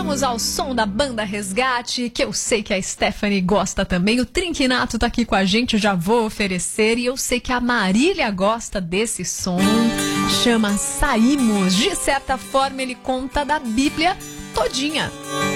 Vamos ao som da banda Resgate, que eu sei que a Stephanie gosta também. O Trinquinato tá aqui com a gente, eu já vou oferecer. E eu sei que a Marília gosta desse som. Chama Saímos. De certa forma, ele conta da Bíblia todinha.